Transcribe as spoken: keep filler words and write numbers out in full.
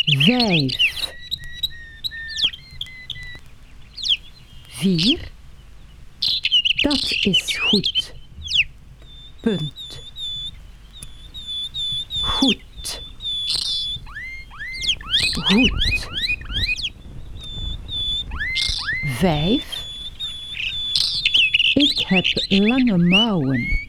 Vijf. Vier. Dat is goed. Punt. Goed. Goed. Vijf. Ik heb lange mouwen.